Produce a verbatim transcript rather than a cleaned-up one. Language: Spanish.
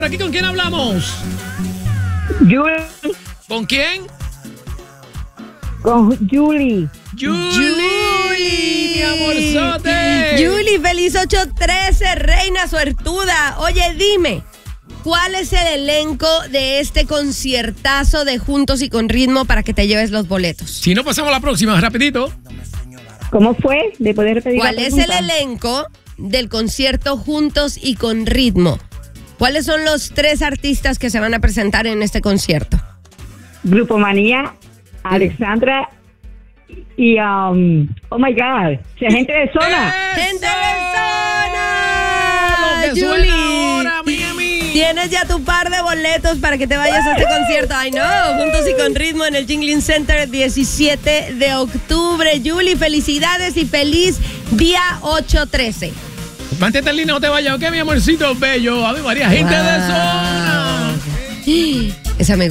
¿Aquí con quién hablamos? Julie. ¿Con quién? Con Julie. Julie, Julie, mi amorzote. Julie, feliz ocho trece, reina suertuda. Oye, dime, ¿cuál es el elenco de este conciertazo de Juntos y con Ritmo para que te lleves los boletos? Si no, pasamos a la próxima, rapidito. ¿Cómo fue? ¿De poder repetir ¿Cuál la es pregunta? el elenco del concierto Juntos y con Ritmo? ¿Cuáles son los tres artistas que se van a presentar en este concierto? Grupo Manía, Alexandra y, um, oh my God, gente de zona. ¡Gente de zona! Lo que Julie, suena ahora, Miami. tienes ya tu par de boletos para que te vayas a este concierto. Ay, no, Juntos y con Ritmo en el Jingling Center diecisiete de octubre. Julie, felicidades y feliz día ocho trece. Mantente en línea, no te vayas, ¿ok, mi amorcito bello? A ver, María, gente Wow. de zona. Ese amigo